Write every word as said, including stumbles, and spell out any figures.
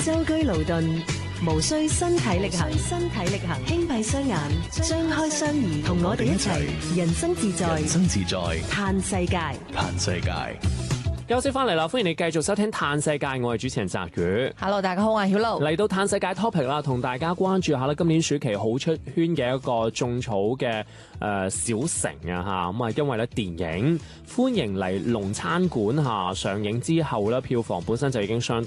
舟車勞頓，無需身體力行，身體力行，輕閉雙眼，張開雙耳，同我哋一齊，人生自在， 人生自在， 嘆世界， 嘆世界。 休息翻嚟啦，歡迎你繼續收聽《嘆世界》，我係主持人澤宇。 Hello， 大家好，我係曉露。 嚟到《嘆世界》topic 啦，同大家關注下啦，今年暑期好出圈嘅一個種草嘅誒、呃、小城啊嚇，咁啊因為咧電影《歡迎嚟龍餐館》嚇上映之後咧，票房本身就已經相